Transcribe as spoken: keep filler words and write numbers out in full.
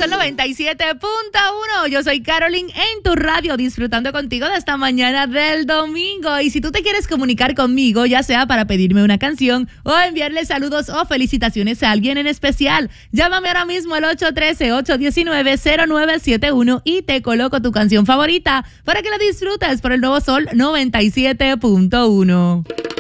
Sol noventa y siete punto uno. Yo soy Carolyn en tu radio, disfrutando contigo de esta mañana del domingo. Y si tú te quieres comunicar conmigo, ya sea para pedirme una canción o enviarle saludos o felicitaciones a alguien en especial, llámame ahora mismo al ocho uno tres, ocho uno nueve, cero nueve siete uno y te coloco tu canción favorita para que la disfrutes por el nuevo Sol noventa y siete punto uno.